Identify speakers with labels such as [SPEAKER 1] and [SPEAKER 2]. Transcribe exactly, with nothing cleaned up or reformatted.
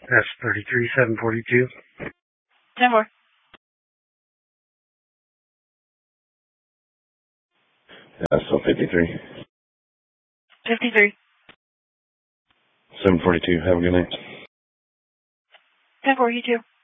[SPEAKER 1] That's thirty-three, seven forty-two.
[SPEAKER 2] ten four.
[SPEAKER 3] That's still fifty-three.
[SPEAKER 2] fifty-three.
[SPEAKER 3] seven forty-two. Have a good night.
[SPEAKER 2] ten four, you too.